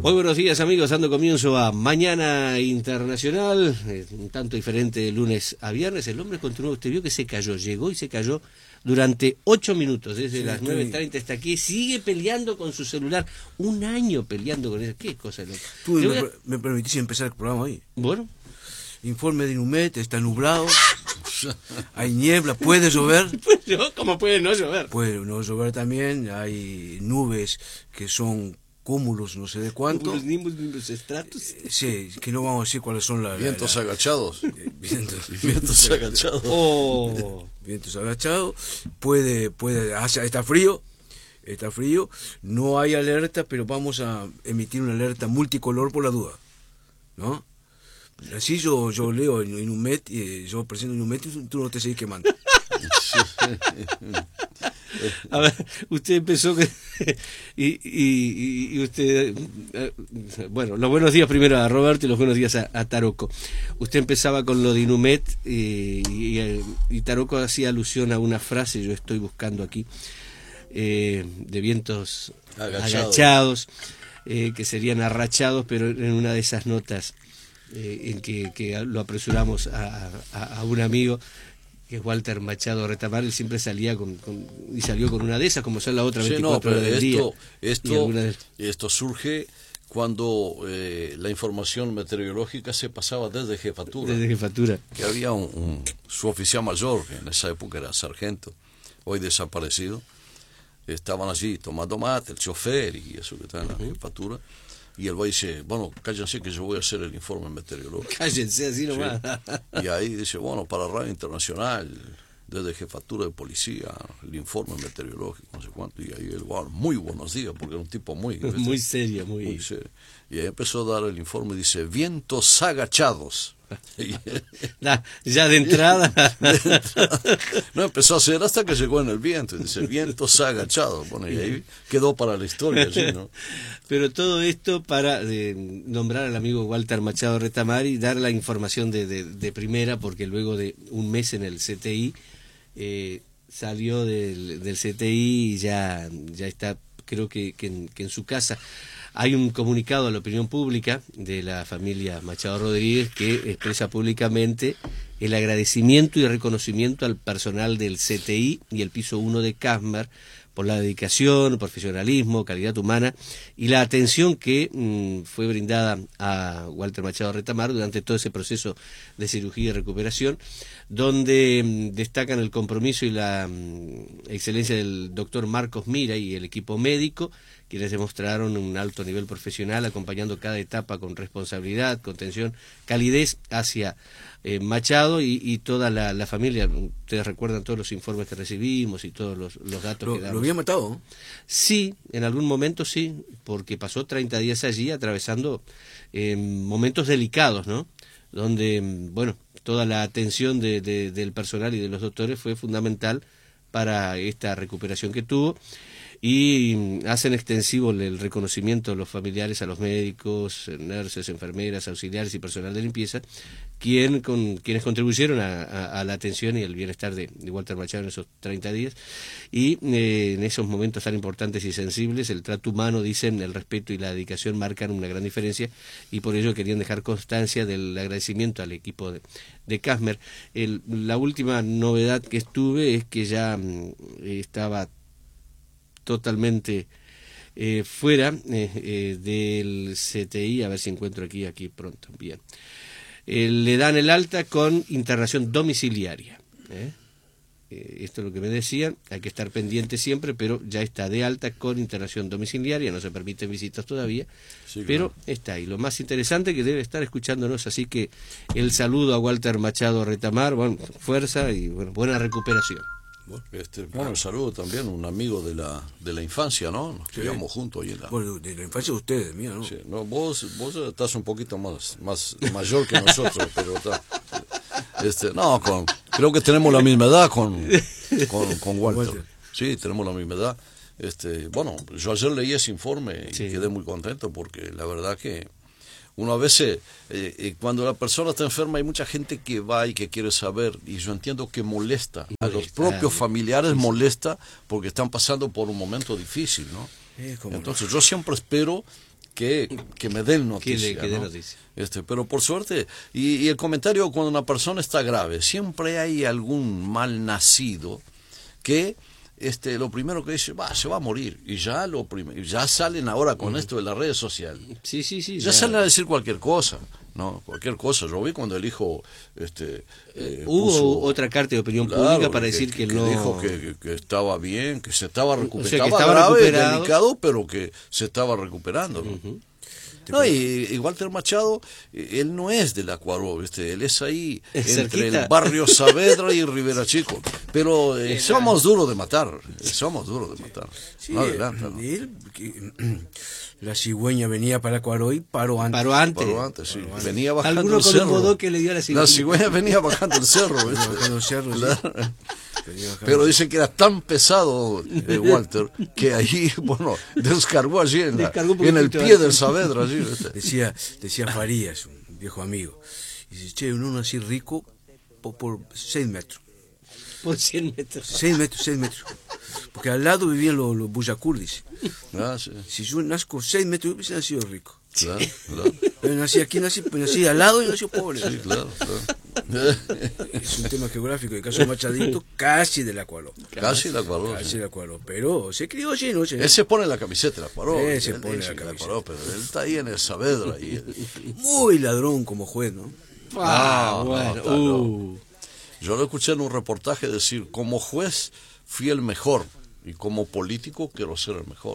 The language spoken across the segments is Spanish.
Muy buenos días, amigos, dando comienzo a Mañana Internacional, un tanto diferente de lunes a viernes. El hombre continuó, usted vio que se cayó, llegó y se cayó durante 8 minutos, desde las 9:30 hasta aquí, sigue peleando con su celular, 1 año peleando con eso, qué cosa loca. ¿Tú me permitís empezar el programa hoy? Bueno. Informe de Inumet, está nublado, hay niebla, puede llover. ¿Cómo puede no llover? Puede no llover también, hay nubes que son cúmulos, no sé de cuánto. Los nimbus estratos. Sí, que no vamos a decir cuáles son vientos agachados. Vientos agachados. Oh. Vientos agachados. Está frío. Está frío. No hay alerta, pero vamos a emitir una alerta multicolor por la duda, ¿no? Así yo leo en Inumet, yo presento Inumet y tú no te seguís quemando. A ver, usted empezó y usted, bueno, los buenos días primero a Roberto y los buenos días a Taroco. Usted empezaba con lo de Inumet y Taroco hacía alusión a una frase, yo estoy buscando aquí, de vientos agachados, que serían arrachados, pero en una de esas notas en que lo apresuramos a un amigo, que es Walter Machado Retamar, él siempre salía y salió con una de esas, como son la otra 24 horas del día. Esto surge cuando la información meteorológica se pasaba desde jefatura. Desde jefatura. Que había su oficial mayor, que en esa época era sargento, hoy desaparecido. Estaban allí tomando mate, el chofer y eso que está en la jefatura. Y él va y dice, bueno, cállense que yo voy a hacer el informe meteorológico. Cállense, así nomás. Sí. Y ahí dice, bueno, para Radio Internacional, desde jefatura de policía, el informe meteorológico, no sé cuánto. Y ahí él, bueno, muy buenos días, porque era un tipo muy serio, muy serio. Y ahí empezó a dar el informe, dice, vientos agachados. Ya de entrada. No empezó a hacer hasta que llegó en el viento, dice vientos agachados, bueno, y ahí quedó para la historia, ¿sí, no? Pero todo esto para nombrar al amigo Walter Machado Retamar y dar la información de primera, porque luego de un mes en el CTI salió del CTI y ya está, creo que en su casa. Hay un comunicado a la opinión pública de la familia Machado Rodríguez que expresa públicamente el agradecimiento y reconocimiento al personal del CTI y el piso 1 de Casmar por la dedicación, profesionalismo, calidad humana y la atención que fue brindada a Walter Machado Retamar durante todo ese proceso de cirugía y recuperación, donde destacan el compromiso y la excelencia del doctor Marcos Mira y el equipo médico, quienes demostraron un alto nivel profesional, acompañando cada etapa con responsabilidad, contención, calidez hacia Machado y toda la familia. Ustedes recuerdan todos los informes que recibimos y todos los datos que damos. ¿Lo había matado, no? Sí, en algún momento sí, porque pasó 30 días allí atravesando momentos delicados, ¿no? Donde, bueno, toda la atención del personal y de los doctores fue fundamental para esta recuperación que tuvo. Y hacen extensivo el reconocimiento a los familiares, a los médicos, nurses, enfermeras, auxiliares y personal de limpieza, quienes contribuyeron a la atención y el bienestar de Walter Machado en esos 30 días. Y en esos momentos tan importantes y sensibles, el trato humano, dicen, el respeto y la dedicación marcan una gran diferencia, y por ello querían dejar constancia del agradecimiento al equipo de Casmar. La última novedad que estuve es que ya estaba totalmente fuera del CTI, a ver si encuentro aquí pronto, bien. Le dan el alta con internación domiciliaria. Esto es lo que me decían, hay que estar pendiente siempre, pero ya está de alta con internación domiciliaria, no se permiten visitas todavía, sí, pero claro, está ahí. Lo más interesante que debe estar escuchándonos, así que el saludo a Walter Machado Retamar, bueno, fuerza y buena recuperación. Bueno, el saludo también, un amigo de la infancia, ¿no? Nos criamos juntos ahí en la... Bueno, de la infancia de ustedes, mía, ¿no? Sí, no, vos estás un poquito más mayor que nosotros, pero está... creo que tenemos la misma edad con Walter. Sí, tenemos la misma edad. Bueno, yo ayer leí ese informe y quedé muy contento porque la verdad que uno a veces, cuando la persona está enferma, hay mucha gente que va y que quiere saber, y yo entiendo que molesta, a los propios familiares molesta porque están pasando por un momento difícil, ¿no? Entonces yo siempre espero que me den noticia, que dé ¿no? noticia. Pero por suerte, y el comentario cuando una persona está grave, siempre hay algún mal nacido que lo primero que dice, se va a morir, y ya ya salen ahora con esto de las redes sociales. Sí, Ya salen a decir cualquier cosa, ¿no? Cualquier cosa. Yo vi cuando el hijo hubo otra carta de opinión pública para decir que no dijo que estaba bien, que se estaba recuperando, o sea, que estaba grave, recuperado. delicado, pero que se estaba recuperando, ¿no? No, y Walter Machado, él no es de la Cuaró, él es ahí entre el barrio Saavedra y Rivera Chico, pero somos duros de matar, Sí, no adelanta, ¿no? La cigüeña venía para Cuaró y paró antes. Paró antes, sí. Venía bajando Alguno el con cerro. un bodoque le dio a la cigüeña. La cigüeña venía bajando el cerro, ¿viste? Bajando el cerro, sí. Claro. Pero dicen que era tan pesado Walter que allí, descargó allí en el pie del Saavedra. Allí, decía Farías, un viejo amigo, y dice, che, uno así rico por 6 metros. Por 100 metros. 6 metros. Porque al lado vivían los Buyacur, dice. Sí. Si yo nazco 6 metros, hubiese nacido rico. Claro. Pero nací al lado y nací pobre. Sí, claro. Es un tema geográfico. El caso de Machadito, casi de la Cuaró. Casi la Cuaró. Pero se crió allí, ¿no? Él se pone la camiseta de la Cuaró. Él se pone la camiseta. Cuaró, pero él está ahí en el Saavedra. Muy ladrón como juez, ¿no? Bueno. Yo lo escuché en un reportaje decir, como juez fui el mejor y como político quiero ser el mejor.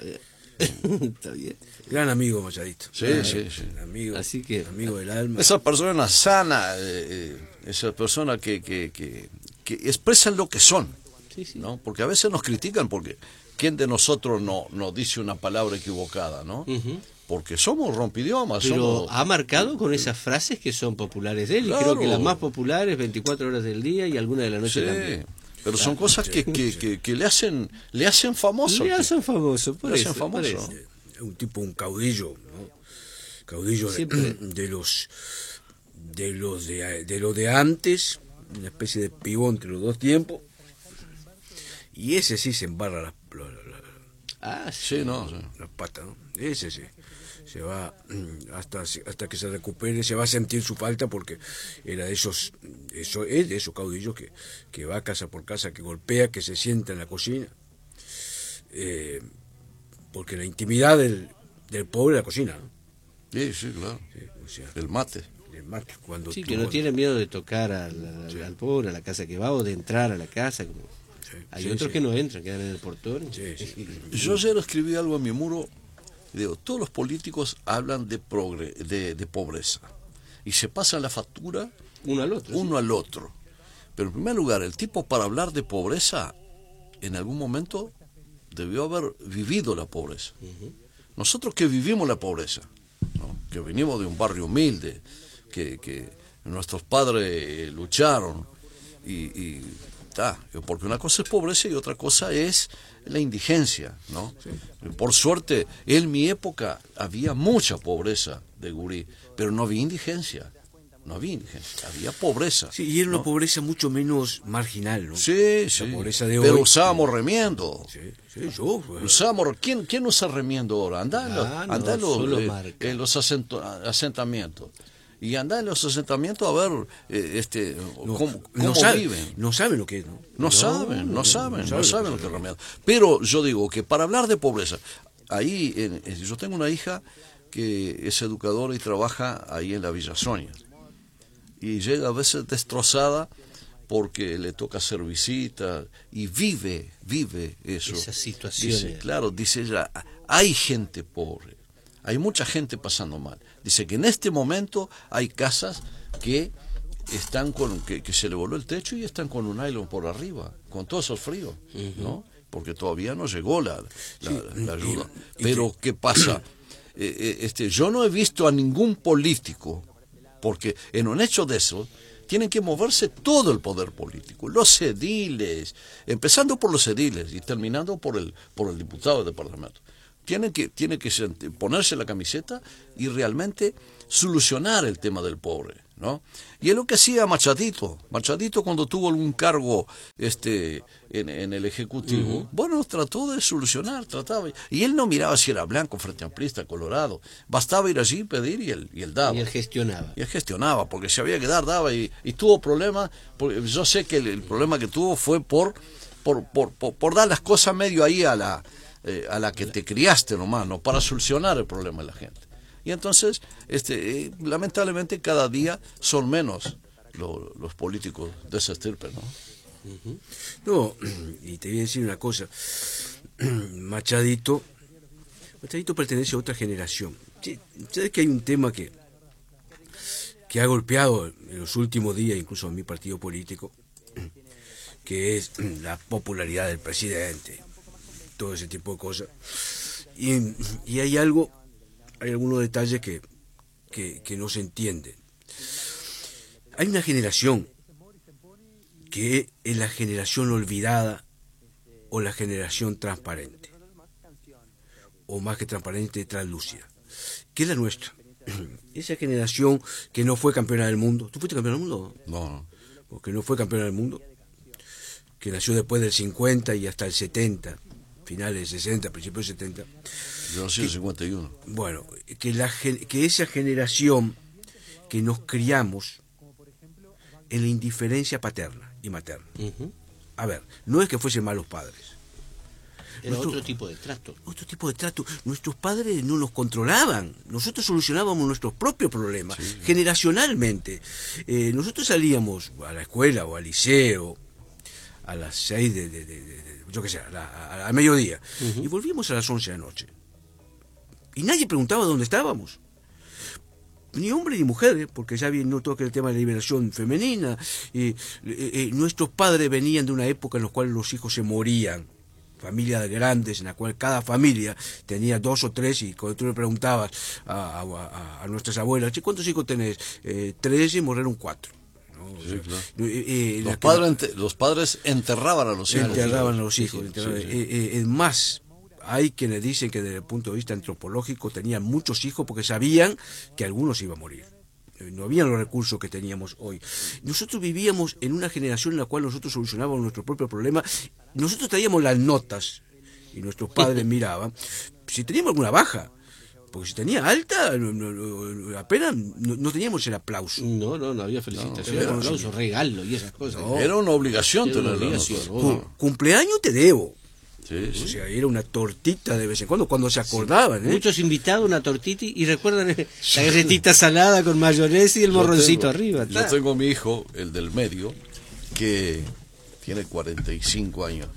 Está bien. Gran amigo Machadito. Sí. Amigo, así que amigo del alma. Esa persona sana, esa persona que expresan lo que son, sí. ¿no? Porque a veces nos critican porque ¿quién de nosotros no dice una palabra equivocada, ¿no? Uh-huh. Porque somos rompidiomas. Pero ha marcado con esas frases que son populares de él. Claro. Y creo que las más populares, 24 horas del día y alguna de la noche también. Pero son cosas que le hacen famoso. Le hacen famoso, por Le eso. hacen famoso. Por eso. Un tipo, un caudillo, ¿no? Caudillo de lo de antes, una especie de pibón entre los dos tiempos. Y ese sí se embarra las patas, ¿no? Ese sí. Se va hasta que se recupere, se va a sentir su falta porque era de esos caudillos que va casa por casa, que golpea, que se sienta en la cocina, porque la intimidad del pobre es la cocina, ¿no? Sí, claro. Sí, o sea, el mate cuando que no tiene miedo de tocar al pobre, a la casa que va, o de entrar a la casa. Hay otros que no entran, quedan en el portón. Yo ayer escribí algo en mi muro. Digo, todos los políticos hablan de pobreza y se pasan la factura uno al otro. Pero en primer lugar, el tipo para hablar de pobreza en algún momento debió haber vivido la pobreza. Uh-huh. Nosotros que vivimos la pobreza, ¿no? Que venimos de un barrio humilde, que nuestros padres lucharon porque una cosa es pobreza y otra cosa es la indigencia, ¿no? Sí. Por suerte, en mi época había mucha pobreza de gurí, pero no había indigencia, había pobreza. Sí, y era una pobreza mucho menos marginal, ¿no? Sí, la pobreza de pero hoy, usábamos remiendo. Yo. ¿Quién usa remiendo ahora? Anda en los asentamientos. Y andar en los asentamientos a ver cómo viven. No saben lo que es, ¿no? No saben lo que es remedio. Pero yo digo que para hablar de pobreza, yo tengo una hija que es educadora y trabaja ahí en la Villa Sonia. Y llega a veces destrozada porque le toca hacer visitas y vive eso. Esa situación. Dice ella, hay gente pobre. Hay mucha gente pasando mal. Dice que en este momento hay casas que están que se le voló el techo y están con un nylon por arriba, con todo eso frío, ¿no? Porque todavía no llegó la ayuda. Pero ¿qué pasa? Yo no he visto a ningún político, porque en un hecho de eso tienen que moverse todo el poder político, los ediles, empezando por los ediles y terminando por el diputado del departamento. Tiene que ponerse la camiseta y realmente solucionar el tema del pobre, ¿no? Y es lo que hacía Machadito. Machadito, cuando tuvo algún cargo en el Ejecutivo, bueno, trató de solucionar, trataba. Y él no miraba si era blanco, frente amplista, colorado. Bastaba ir allí, pedir y él daba. Y él gestionaba. Y él gestionaba, porque si había que dar, daba. Y tuvo problemas, porque yo sé que el problema que tuvo fue por dar las cosas medio ahí a la que te criaste nomás, ¿no? Para solucionar el problema de la gente. Y entonces, lamentablemente, cada día son menos los políticos de esa estirpe, ¿no? No, y te voy a decir una cosa. Machadito pertenece a otra generación. ¿Sabes que hay un tema que ha golpeado en los últimos días, incluso a mi partido político, que es la popularidad del presidente, todo ese tipo de cosas? Y hay algunos detalles que no se entienden. Hay una generación que es la generación olvidada o la generación transparente, o más que transparente, translúcida, que es la nuestra. Esa generación que no fue campeona del mundo. ¿Tú fuiste campeona del mundo? No. Porque no fue campeona del mundo, que nació después del 50 y hasta el 70, finales del 60, principios del 70. Yo nací en el 51. Bueno, que esa generación que nos criamos en la indiferencia paterna y materna. A ver, no es que fuesen malos padres. Era otro tipo de trato. Otro tipo de trato. Nuestros padres no nos controlaban. Nosotros solucionábamos nuestros propios problemas, generacionalmente. Nosotros salíamos a la escuela o al liceo a las 6 yo qué sé, a mediodía, y volvíamos a las 11 de la noche. Y nadie preguntaba dónde estábamos. Ni hombre ni mujer, porque ya vino todo el tema de la liberación femenina. Nuestros padres venían de una época en la cual los hijos se morían. Familias grandes, en la cual cada familia tenía 2 o 3, y cuando tú le preguntabas a nuestras abuelas, ¿cuántos hijos tenés? 3 y murieron 4. ¿no? Sí, claro. Los padres enterraban a los hijos. Enterraban a los hijos. Es más, hay quienes dicen que desde el punto de vista antropológico tenían muchos hijos porque sabían que algunos iban a morir. No habían los recursos que teníamos hoy. Nosotros vivíamos en una generación en la cual nosotros solucionábamos nuestro propio problema. Nosotros traíamos las notas y nuestros padres miraban si teníamos alguna baja. Porque si tenía alta, apenas no teníamos el aplauso. No había felicitaciones, No, aplauso, regalo y esas cosas. No. Era una obligación tenerlo. Cumpleaños te debo. Sí. O sea, era una tortita de vez en cuando se acordaban. Muchos invitados, una tortita, y recuerdan la galletita salada con mayonesa y el morroncito arriba. Yo tengo a mi hijo, el del medio, que tiene 45 años.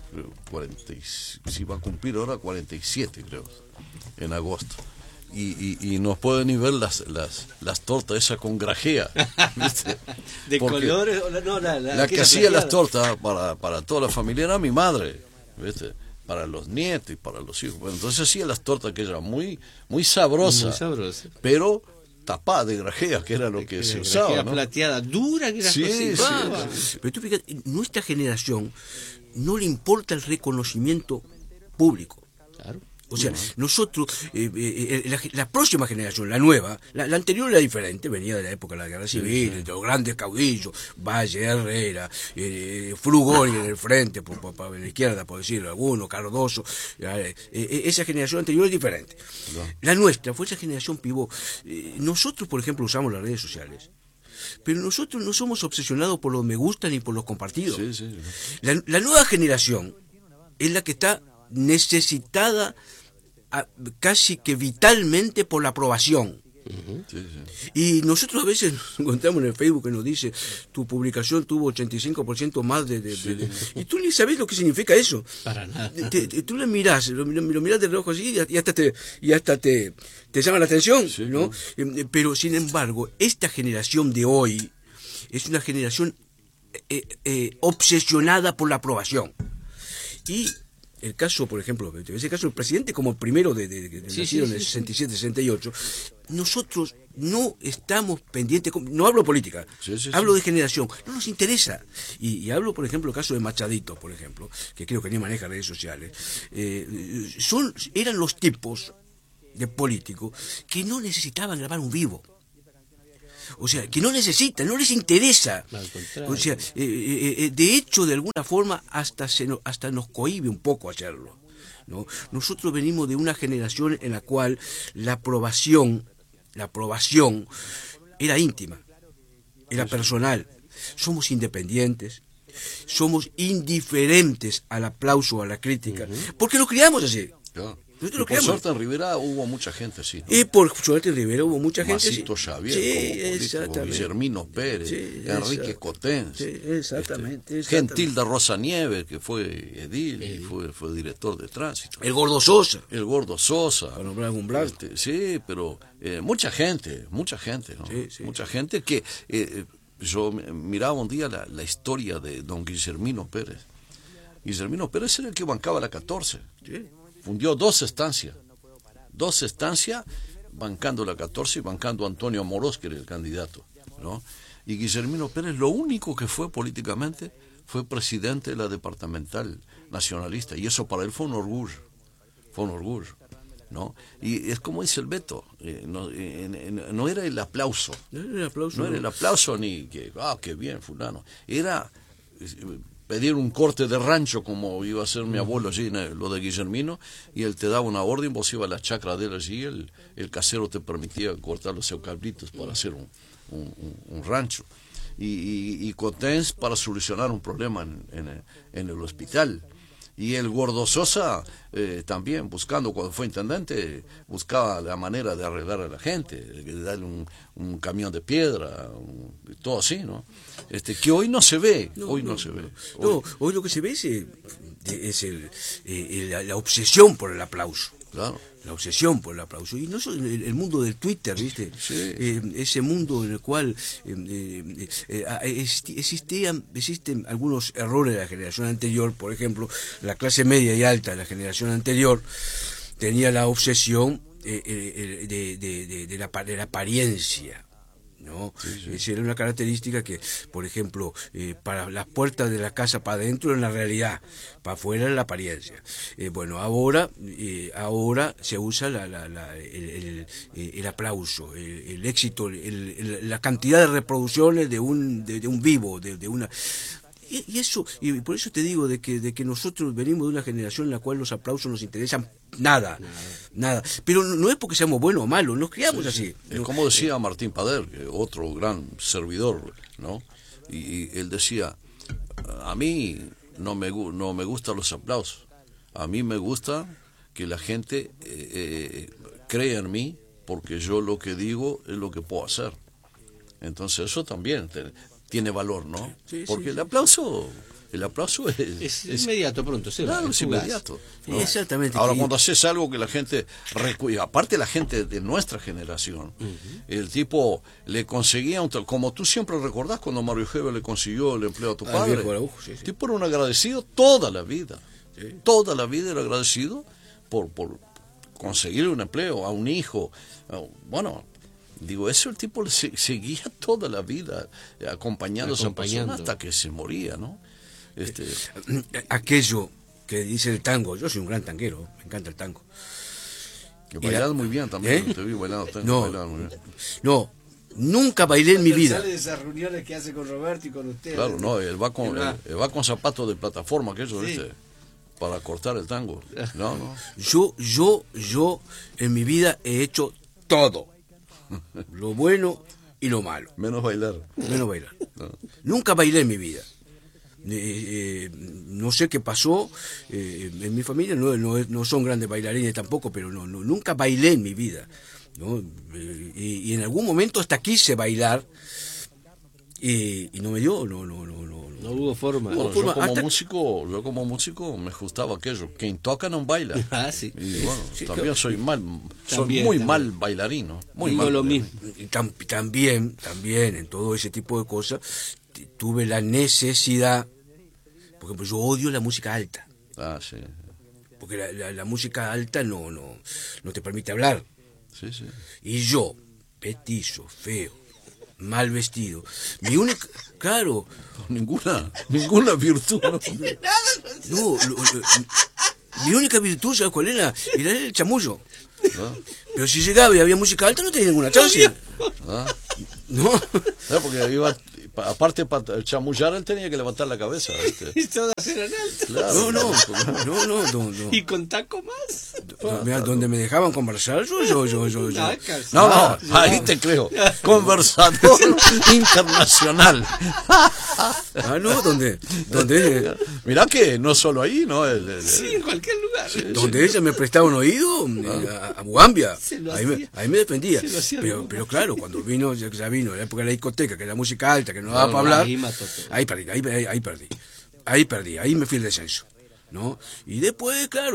Si va a cumplir ahora 47, creo, en agosto. Y nos pueden ni ver las tortas esas con grajea, ¿viste? De porque colores, la que hacía las tortas para toda la familia era mi madre, ¿viste? Para los nietos y para los hijos. Bueno, entonces hacía las tortas que eran muy sabrosas, pero tapada de grajea, que era lo que se usaba, grajea, ¿no? Plateada, dura, que era sí. Pero tú fíjate, nuestra generación no le importa el reconocimiento público. Claro. O sea, nosotros, la próxima generación, la nueva, la anterior era diferente, venía de la época de la Guerra Civil, de los grandes caudillos, Valle, Herrera, Frugoni en el frente, en la izquierda, por decirlo, alguno, Cardoso. Esa generación anterior es diferente. La nuestra fue esa generación pivot. Nosotros, por ejemplo, usamos las redes sociales, pero nosotros no somos obsesionados por los me gustan ni por los compartidos. La nueva generación es la que está necesitada casi que vitalmente por la aprobación. Y nosotros a veces nos encontramos en el Facebook que nos dice tu publicación tuvo 85% más y tú ni sabes lo que significa eso. Para nada. Tú lo mirás de reojo así y hasta te llama la atención, ¿no? Pero sin embargo, esta generación de hoy es una generación obsesionada por la aprobación. Y el caso, por ejemplo, ese caso del presidente como el primero nacido en el 67, 68, nosotros no estamos pendientes, no hablo política, hablo de generación, no nos interesa. Y hablo, por ejemplo, el caso de Machadito, por ejemplo, que creo que ni maneja redes sociales. Eran los tipos de políticos que no necesitaban grabar un vivo. O sea, que no necesitan, no les interesa. Al contrario. O sea, de hecho, de alguna forma, hasta nos cohíbe un poco hacerlo, ¿no? Nosotros venimos de una generación en la cual la aprobación era íntima, era personal. Somos independientes, somos indiferentes al aplauso o a la crítica, porque nos criamos así. Claro. Nosotros Por suerte en Rivera hubo mucha gente así, ¿no? Y por suerte en Rivera hubo mucha gente. Masito Xavier, sí, como político, exactamente. Guillermino Pérez, Sí, Enrique Cotén, Sí, exactamente. Gentilda Rosa Nieves, que fue edil y fue director de tránsito. El Gordo Sosa. El Gordo Sosa. Para nombrar algún blanco. Sí, pero mucha gente, ¿no? Sí. Mucha gente que... yo miraba un día la historia de don Guillermino Pérez. Guillermino Pérez era el que bancaba la 14. Sí. Fundió dos estancias bancando la 14 y bancando a Antonio Amorós, que era el candidato, ¿no? Y Guillermino Pérez lo único que fue políticamente fue presidente de la departamental nacionalista, y eso para él fue un orgullo, ¿no? Y es como dice el Beto, no era el aplauso, no era el aplauso ni que, qué bien fulano, era pedir un corte de rancho como iba a hacer mi abuelo allí, lo de Guillermino, y él te daba una orden, vos ibas a la chacra de él allí, el casero te permitía cortar los eucaliptos para hacer un rancho, y Cotens para solucionar un problema en el hospital. Y el Gordo Sosa también, cuando fue intendente, buscaba la manera de arreglar a la gente, de darle un camión de piedra, todo así, ¿no? Que hoy no se ve, hoy no se ve. Hoy lo que se ve es la obsesión por el aplauso. Claro. La obsesión por el aplauso. Y no solo el mundo del Twitter, ¿viste? Sí. Ese mundo en el cual existen algunos errores de la generación anterior. Por ejemplo, la clase media y alta de la generación anterior tenía la obsesión de la apariencia, ¿no? Sí. Esa era una característica que, por ejemplo, para las puertas de la casa para adentro en la realidad, para afuera en la apariencia. Bueno, ahora se usa el aplauso, el éxito, la cantidad de reproducciones de un vivo, de una... Y eso, y por eso te digo de que nosotros venimos de una generación en la cual los aplausos nos interesan nada. Pero no es porque seamos buenos o malos, nos criamos así. Como decía Martín Pader, otro gran servidor, ¿no? Y él decía, a mí no me gustan los aplausos, a mí me gusta que la gente crea en mí, porque yo lo que digo es lo que puedo hacer. Entonces eso también tiene valor, ¿no? Sí, porque el aplauso es inmediato, pronto, sí. Claro, es inmediato, ¿no? Exactamente. Ahora, cuando haces algo que la gente aparte la gente de nuestra generación, el tipo le conseguía como tú siempre recordás cuando Mario Heber le consiguió el empleo a tu padre. Viejo Araujo, sí. El tipo era un agradecido toda la vida. Sí. Toda la vida era agradecido por conseguir un empleo a un hijo. Bueno, digo, eso el tipo le seguía toda la vida acompañando a esa persona hasta que se moría, ¿no? Aquello que dice el tango, yo soy un gran tanguero, me encanta el tango. Que bailás muy bien también, te vi bailando tango. No, nunca bailé en mi vida. Sale de esas reuniones que hace con Roberto y con usted. Claro, no, él va con zapatos de plataforma, que eso, ¿viste? Para cortar el tango. No. Yo en mi vida he hecho todo. Lo bueno y lo malo. Menos bailar. No. Nunca bailé en mi vida. No sé qué pasó. En mi familia no son grandes bailarines tampoco, pero nunca bailé en mi vida, ¿no? Y en algún momento hasta quise bailar y no me dio, no hubo forma. Bueno, yo como músico me gustaba aquello, quien toca no baila. Sí. Y bueno, también soy También. mal bailarín, ¿no? Muy Digo mal. lo mismo. También en todo ese tipo de cosas tuve la necesidad, por ejemplo, yo odio la música alta. Sí. Porque la música alta no te permite hablar. Sí. Y yo, petizo, feo, mal vestido, mi única... Claro. Ninguna virtud. No, mi única virtud, ¿sabes cuál era? Era el chamullo. Pero si llegaba y había música alta no tenía ninguna chance. No, No, porque iba, aparte para chamullar, él tenía que levantar la cabeza, ¿viste? Y todas eran altas. Claro, no. Y con taco más. Mira, donde me dejaban conversar, yo. No, ahí te creo. Conversador internacional. No, donde Mirá que no solo ahí, ¿no? Sí, en cualquier lugar. donde ella me prestaba un oído, a Buambia, Se lo ahí hacía. me defendía. Se lo hacía Pero claro, cuando vino, ya vino la época de la discoteca, que era música alta, que no daba para hablar, ahí mató todo. ahí perdí, ahí me fui el descenso, ¿no? Y después, claro,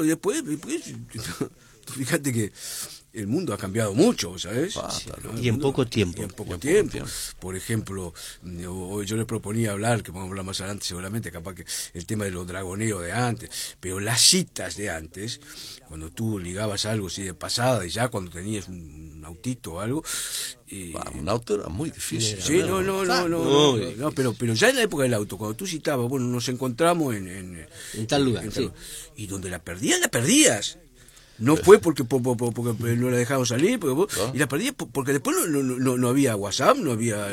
fíjate que el mundo ha cambiado mucho, ¿sabes? ¿No? Y en poco tiempo. Y en poco tiempo. Por ejemplo, yo les proponía hablar, que vamos a hablar más adelante seguramente, capaz que el tema de los dragoneos de antes, pero las citas de antes, cuando tú ligabas algo así de pasada y ya cuando tenías un autito o algo... un auto era muy difícil. Sí, no, pero ya en la época del auto, cuando tú citabas, bueno, nos encontramos en tal lugar, sí. Y donde la perdías. No fue porque no la dejaron salir, y la perdí porque después no había WhatsApp, no había...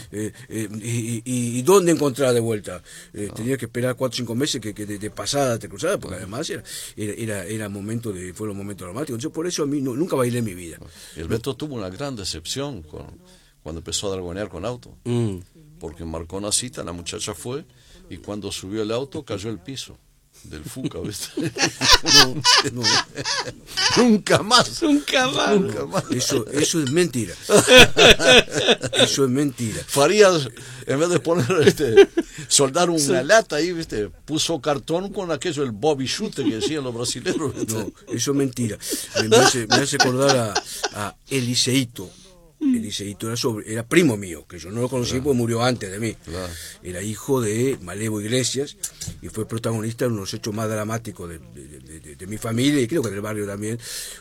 y ¿dónde encontrar de vuelta? Tenía que esperar 4 o 5 meses que de pasada te cruzara, porque además era momento fueron momentos dramáticos. Entonces por eso a mí nunca bailé en mi vida. El Beto tuvo una gran decepción cuando empezó a dragonear con auto. Porque marcó una cita, la muchacha fue, y cuando subió el auto cayó el piso del Fuca, ¿viste? No. Nunca más. Eso es mentira. Eso es mentira. Farías, en vez de poner, soldar una lata ahí, ¿viste? Puso cartón con aquello, el Bobby Shooter que decían los brasileños, ¿viste? No, eso es mentira. Me hace acordar a Eliseíto. Eliseíto era primo mío, que yo no lo conocí porque murió antes de mí. Claro. Era hijo de Malevo Iglesias y fue protagonista de unos hechos más dramáticos de mi familia y creo que del barrio también.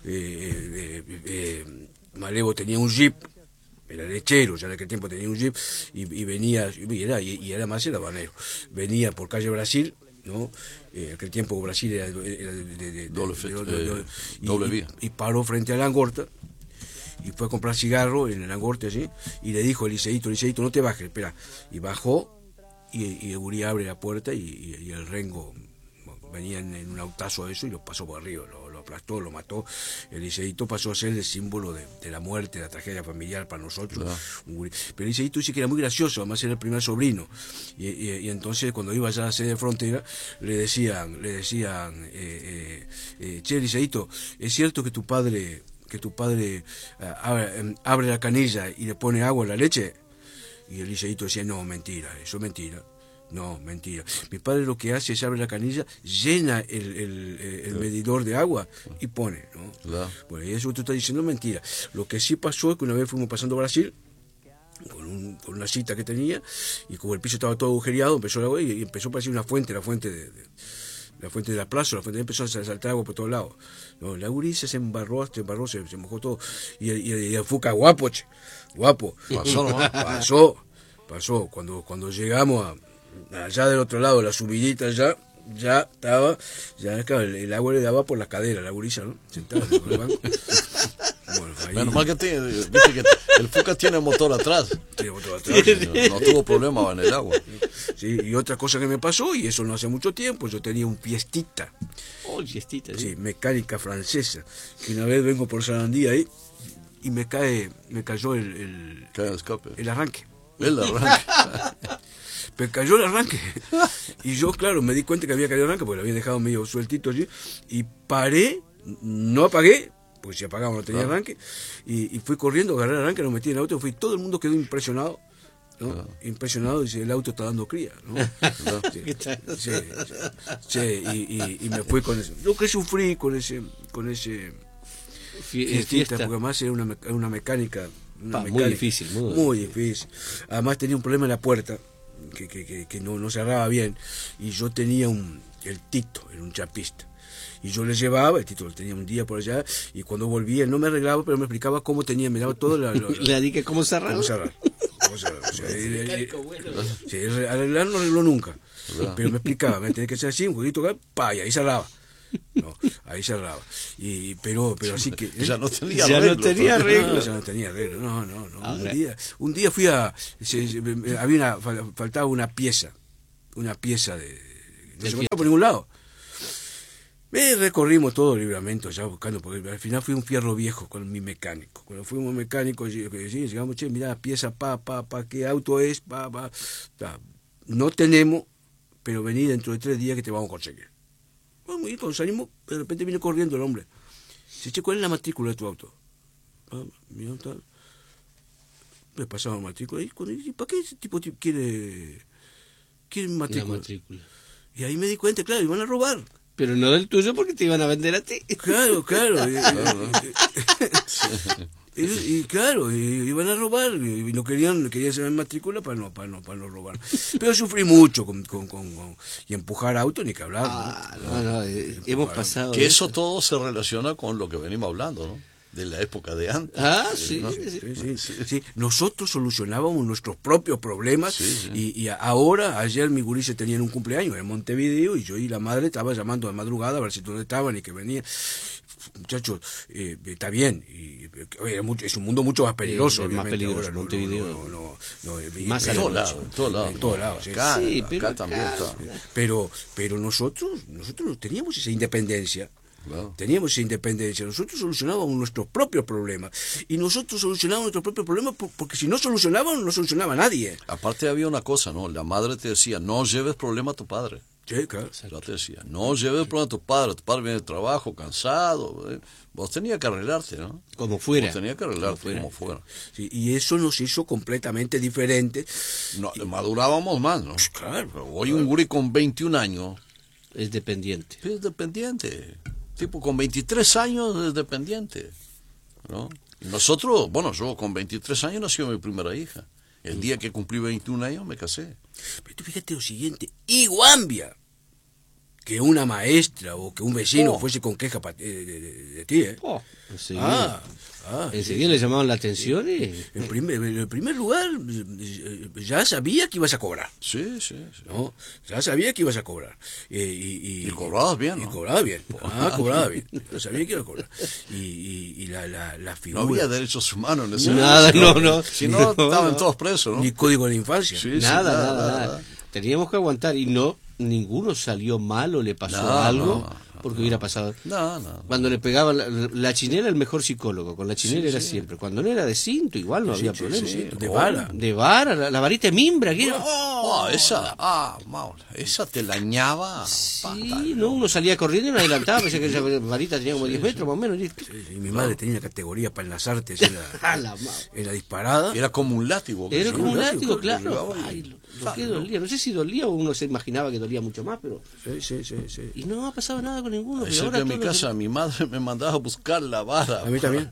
Malevo tenía un jeep, era lechero, ya en aquel tiempo tenía un jeep y venía, y además era banero. Venía por calle Brasil, ¿no? En aquel tiempo Brasil era de doble vía. Y paró frente a la Langorta y fue a comprar cigarro en el Langorte allí y le dijo Eliseíto, no te bajes, espera. Y bajó y el gurí abre la puerta y el Rengo venía en un autazo a eso y lo pasó por arriba, lo aplastó, lo mató. Eliseíto pasó a ser el símbolo de la muerte, de la tragedia familiar para nosotros. Pero Eliseíto dice que era muy gracioso, además era el primer sobrino. Y entonces cuando iba allá a la sede de frontera, le decían, che, Eliseíto, ¿es cierto que tu padre abre la canilla y le pone agua a la leche? Y el Eliseíto decía, no, mentira, eso es mentira. No, mentira. Mi padre lo que hace es abre la canilla, llena el medidor de agua y pone, ¿no? Claro. Bueno, y eso que tú estás diciendo es mentira. Lo que sí pasó es que una vez fuimos pasando a Brasil con una cita que tenía y como el piso estaba todo agujereado, empezó el agua y empezó a parecer una fuente, la fuente de la plaza, empezó a saltar agua por todos lados. No, la gurisa se embarró, se mojó todo. Y el Fuca guapo. Pasó, ¿no? Pasó. Cuando llegamos allá del otro lado, la subidita ya estaba, claro, el agua le daba por la cadera, la gurisa, ¿no? Sentada en el banco. Bueno, ahí... Menos mal que viste que el Fuca tiene motor atrás. No tuvo problema en el agua. Sí, y otra cosa que me pasó, y eso no hace mucho tiempo, yo tenía un Fiestita. Fiestita. Sí, mecánica francesa. Que una vez vengo por Sarandí ahí y me cayó el arranque. El arranque. Me cayó el arranque. Y yo, claro, me di cuenta que había caído el arranque porque lo había dejado medio sueltito allí. Y paré, no apagué, porque si apagaba no tenía arranque. Y fui corriendo, agarré el arranque, lo metí en el auto. Todo el mundo quedó impresionado. ¿No? Impresionado, dice, el auto está dando cría, ¿no? Y me fui con eso. Lo que sufrí con ese fiesta, porque además era una mecánica. Muy difícil. Muy difícil. Además tenía un problema en la puerta, que no cerraba bien, y yo tenía el Tito, era un chapista. Y yo le llevaba, el Tito lo tenía un día por allá, y cuando volvía, él no me arreglaba, pero me explicaba cómo tenía, me daba todo le dije cómo cerrar. O sea, arreglar no arregló nunca, pero me explicaba, me tenía que hacer así, un jueguito acá, y ahí cerraba. No, ahí cerraba. Pero así que... Ya no tenía Ya no arreglo. tenía arreglo. Ya no tenía arreglo, no. Ahora- Un día fui a... faltaba una pieza no se encontraba por ningún lado. Recorrimos todo el Libramento ya buscando, porque al final fui un fierro viejo con mi mecánico. Cuando fuimos mecánicos, llegamos, che, mirá, pieza, ¿qué auto es? Ta. No tenemos, pero vení dentro de 3 días que te vamos a conseguir. Bueno, y cuando salimos, de repente viene corriendo el hombre. Dice, che, ¿cuál es la matrícula de tu auto? Mirá, tal. Me pasaba la matrícula y ¿para qué ese tipo quiere La matrícula? matrícula. Y ahí me di cuenta, claro, iban a robar. Pero no del tuyo porque te iban a vender a ti. Claro. Y claro, iban a robar y no querían saber matrícula para no robar. Pero sufrí mucho y empujar auto ni que hablar. No, hemos pasado. Que eso todo se relaciona con lo que venimos hablando, ¿no? De la época de antes. Sí, ¿no? Sí. Nosotros solucionábamos nuestros propios problemas y ahora, ayer mis gurises tenían un cumpleaños en Montevideo y yo y la madre estaba llamando de madrugada a ver si dónde estaban y que venían. Muchachos, está bien, es un mundo mucho más peligroso. Es más obviamente, peligroso, ahora, Montevideo. Más En todos lados, en todos lados, sí. Acá, Sí, pero acá también está. Pero nosotros teníamos esa independencia. Claro. Teníamos esa independencia, nosotros solucionábamos nuestros propios problemas y nosotros solucionábamos nuestros propios problemas porque si no solucionábamos no solucionaba nadie. Aparte había una cosa, ¿no? La madre te decía, no lleves problema a tu padre. Sí, claro. Ya te decía, no lleves problema a tu padre viene del trabajo, cansado. Vos tenías que arreglarte, ¿no? Como fuera. Vos tenías que arreglarte como fuera. Sí, y eso nos hizo completamente diferentes. No, madurábamos más, ¿no? Claro. Pero hoy un guri con 21 años Es dependiente. es dependiente. Tipo con 23 años es dependiente, ¿no? Y nosotros, bueno, yo con 23 años nació mi primera hija. El día que cumplí 21 años me casé. Pero tú fíjate lo siguiente, iguambia que una maestra o que un vecino fuese con queja de ti, ¿eh? Enseguida le llamaban la atención y... En primer lugar, ya sabía que ibas a cobrar. Sí. ¿No? Ya sabía que ibas a cobrar. Y cobrabas bien, ¿no? Y cobraba bien. Cobraba bien. Ya sabía que iba a cobrar. Y la figura... No había derechos humanos en ese Nada, no. Si no, estaban todos presos, ¿no? Ni código de infancia. Sí, Nada. Teníamos que aguantar y ninguno salió mal o le pasó algo porque hubiera pasado. No. Cuando le pegaba la chinela, el mejor psicólogo. Con la chinela era siempre. Cuando no era de cinto, igual no había problema. De vara. De vara, la varita de mimbra. Que era, esa te lañaba. Sí, no, uno salía corriendo y me adelantaba, pensé que esa varita tenía como 10 metros más o menos. Y mi madre tenía una categoría para enlazarte en la disparada. Era como un látigo. Era como un látigo, claro. claro. Ay, lo que dolía. No sé si dolía o uno se imaginaba que dolía mucho más, pero... Sí. Y no pasaba nada con ninguno. Pero ahora en mi casa mi madre me mandaba a buscar la vara. A mí también.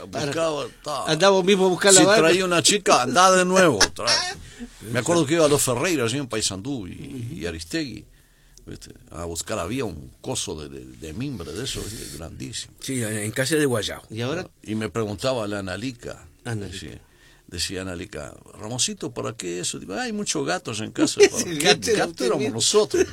Andaba mismo a buscar la vara. Si traía una chica, andaba de nuevo. Me acuerdo que iba a los Ferreiras, en Paysandú y Aristegui, ¿viste? A buscar, había un coso de mimbre de eso, grandísimo. Sí, en casa de Guayao. Y ahora... Y me preguntaba la Analica. Decía Analica, Ramoncito, ¿para qué eso? Digo, hay muchos gatos en casa. Gato éramos nosotros.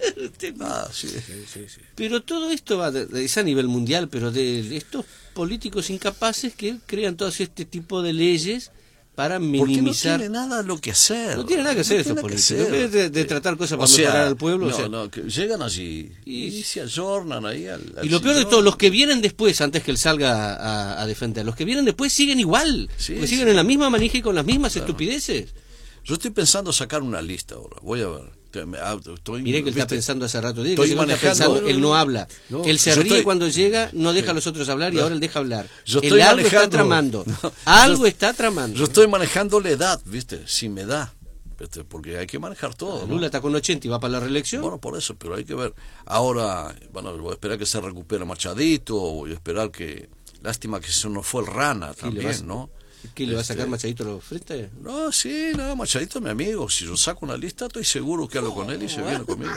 Sí. Pero todo esto va es a nivel mundial, pero de estos políticos incapaces que crean todo este tipo de leyes para minimizar. Porque no tiene nada lo que hacer. No tiene nada que hacer estos políticos. En vez de tratar cosas para mejorar al pueblo. Que llegan allí y se ayornan ahí y lo peor de todo, los que vienen después, antes que él salga a defender, los que vienen después siguen igual. Siguen en la misma manija y con las mismas estupideces. Yo estoy pensando sacar una lista ahora. Voy a ver. Mire que él está pensando hace rato. Él no habla. Él se ríe cuando llega, no deja a los otros hablar y ahora él deja hablar. Él algo está tramando. Está tramando. Yo estoy manejando la edad, ¿viste? Si me da. ¿Viste? Porque hay que manejar todo. Lula está con 80 y va para la reelección. Bueno, por eso, pero hay que ver. Ahora, voy a esperar que se recupere Machadito. Voy a esperar que... Lástima que se nos fue el Rana también, ¿no? ¿Qué le va a sacar Machadito a los frentes? No, Machadito es mi amigo. Si yo saco una lista, estoy seguro que hablo con él y se viene conmigo.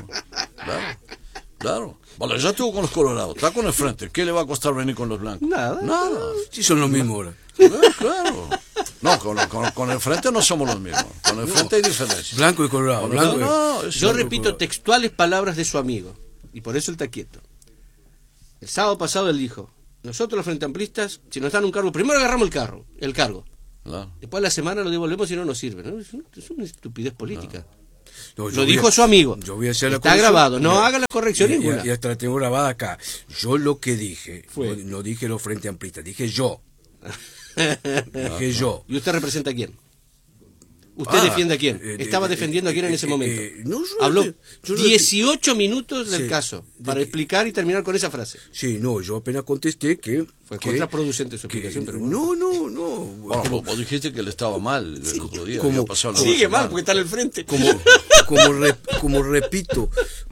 Claro. Bueno, ya estuvo con los colorados, está con el frente. ¿Qué le va a costar venir con los blancos? Nada. Sí, son los mismos ahora. Claro. No, con el frente no somos los mismos. Con el frente hay diferencia. Blanco y colorado. Yo repito textuales palabras de su amigo. Y por eso él está quieto. El sábado pasado él dijo, nosotros los Frente Amplistas, si nos dan un cargo, primero agarramos el cargo. Claro. Después de la semana lo devolvemos y no nos sirve. ¿No? Es una estupidez política. No, lo dijo su amigo. Yo voy a hacer la Está corrección. grabado, no haga la corrección ninguna. Y hasta la tengo grabada acá. Yo lo que dije, Fue. no dije los Frente Amplistas, dije yo. Dije yo. ¿Y usted representa a quién? ¿Usted defiende a quién? ¿Estaba defendiendo a quién en ese momento? No, Habló yo 18 minutos del Sí, caso para explicar y terminar con esa frase. Sí, no, yo apenas contesté que... Fue contraproducente su explicación, pero bueno. No. Bueno, vos dijiste que él estaba mal el otro día. como- había pasado la Sigue semana. mal porque está al frente. Como repito,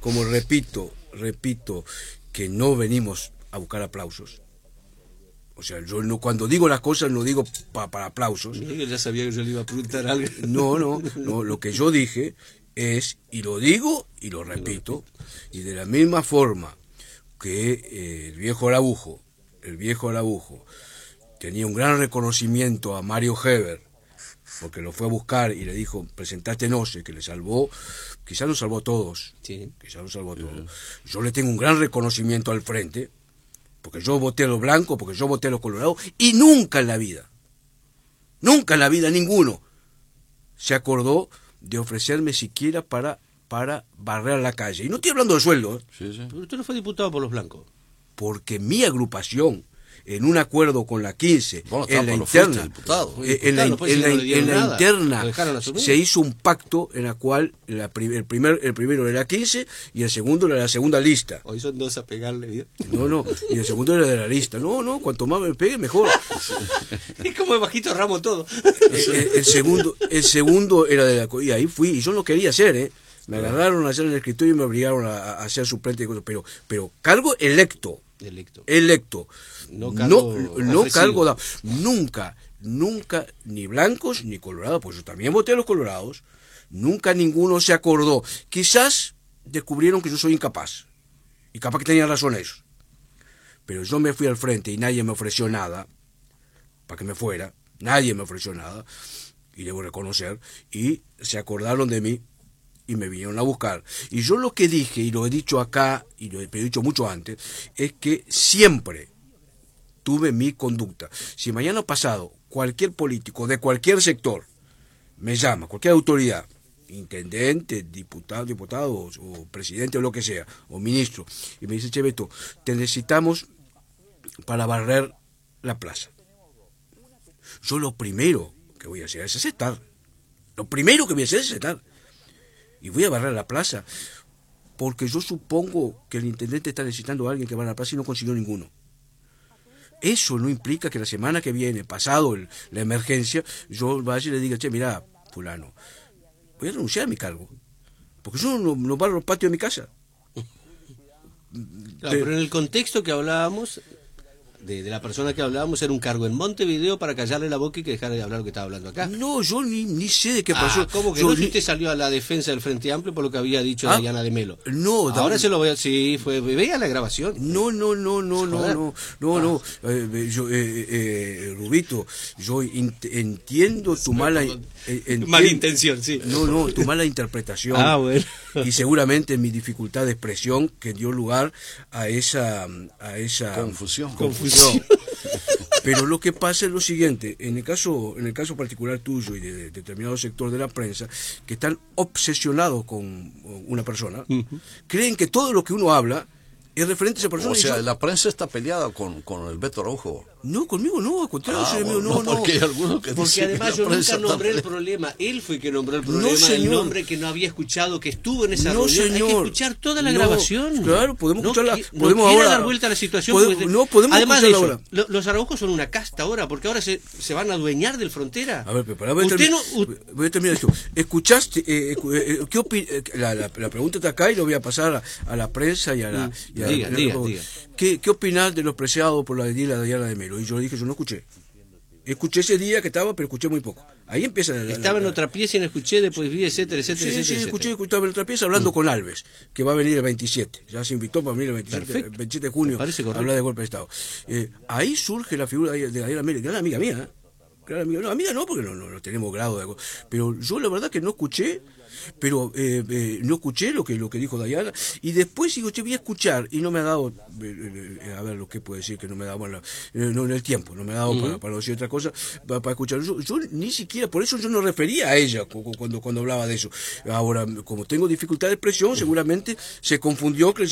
que no venimos a buscar aplausos. O sea, yo no, cuando digo las cosas no digo para aplausos. Yo ya sabía que yo le iba a preguntar algo. No, lo que yo dije es, y lo digo y lo repito, y de la misma forma que el viejo Araujo tenía un gran reconocimiento a Mario Heber, porque lo fue a buscar y le dijo, presentate Noce, que le salvó, quizás nos salvó a todos, Sí. Yo le tengo un gran reconocimiento al frente, porque yo voté a los blancos, porque yo voté a los colorados, y nunca en la vida ninguno se acordó de ofrecerme siquiera para barrer la calle. Y no estoy hablando de sueldo, Sí, sí. Pero usted no fue diputado por los blancos. porque mi agrupación, en un acuerdo con la 15, Bueno, en la cuando fuiste interna, diputado. Fue diputado, pues, si no le dieron en la nada, lo interna dejaron asumir. se hizo un pacto en la cual el primero era 15 y el segundo era la segunda lista. Hoy son dos a pegarle, ¿vio? No, y el segundo era de la lista. No, cuanto más me pegue, mejor. Es como el bajito Ramo todo. El segundo era de la... Y ahí fui, y yo no quería hacer, Me agarraron a hacer en el escritorio y me obligaron a hacer suplente de cosas. Pero cargo electo. No No cargo cargo dado. Nunca, ni blancos ni colorados, pues yo también voté a los colorados. Nunca ninguno se acordó. Quizás descubrieron que yo soy incapaz. Y capaz que tenían razón ellos. Pero yo me fui al frente y nadie me ofreció nada para que me fuera. Nadie me ofreció nada. Y debo reconocer. Y se acordaron de mí y me vinieron a buscar. Y yo lo que dije, y lo he dicho acá, y lo he dicho mucho antes, es que siempre tuve mi conducta. Si mañana pasado cualquier político de cualquier sector me llama, cualquier autoridad, intendente, diputado o presidente o lo que sea, o ministro, y me dice, che Beto, te necesitamos para barrer la plaza. Yo lo primero que voy a hacer es aceptar. Y voy a barrer la plaza porque yo supongo que el intendente está necesitando a alguien que barra la plaza y no consiguió ninguno. Eso no implica que la semana que viene, pasado la emergencia, yo vaya y le diga, che, mirá, fulano, voy a renunciar a mi cargo, porque yo no barro el patio de mi casa. Claro, pero en el contexto que hablábamos, de la persona que hablábamos, era un cargo en Montevideo para callarle la boca y que dejara de hablar lo que estaba hablando acá. No, yo ni sé de qué pasó. ¿Cómo que yo no? Si usted salió a la defensa del Frente Amplio por lo que había dicho Dayana de Melo. No, ahora se lo voy a... Sí, vea la grabación. No, Rubito, yo entiendo tu mala Malintención, sí. No, tu mala interpretación. Bueno. Y seguramente mi dificultad de expresión que dio lugar a esa Confusión. Pero lo que pasa es lo siguiente, en el caso particular tuyo y de determinado sector de la prensa, que están obsesionados con una persona, creen que todo lo que uno habla es referente a esa persona. O sea, la prensa está peleada con el Beto Araujo. No, conmigo no, al contrario, no. Porque hay algunos que porque dicen además que yo la nunca prensa nombré el está problema, él fue que nombró el problema, señor. el nombre que no había escuchado, que estuvo en esa reunión. Señor. Hay que escuchar toda la grabación. Claro, podemos escucharla. No Podemos quiera ahora dar vuelta a la situación. Podemos además de escucharla eso, los Araujos son una casta ahora, porque ahora se van a adueñar del Frontera. A ver, pero voy a terminar esto. ¿Escuchaste? La pregunta está acá y lo voy a pasar a la prensa y a la... Diga. ¿Qué opinás de los preciados por la de Dayana de Melo? Y yo le dije, yo no escuché. Escuché ese día que estaba, pero escuché muy poco. Ahí empieza estaba en otra pieza y no escuché, después vi, etcétera. Sí, escuchaba en otra pieza hablando con Alves, que va a venir el 27. Ya se invitó para venir el 27 de junio a hablar de golpe de Estado. Ahí surge la figura de Dayana Melo, que era amiga mía. declarar amiga. No, amiga no, porque no tenemos grado de... Pero yo la verdad que no escuché, pero no escuché lo que dijo Dayana, y después digo, voy a escuchar, y no me ha dado, a ver lo que puede decir, que no me ha dado no en el tiempo, no me ha dado para decir otra cosa, para escuchar. Yo ni siquiera, por eso yo no refería a ella cuando hablaba de eso. Ahora, como tengo dificultad de expresión, seguramente se confundió,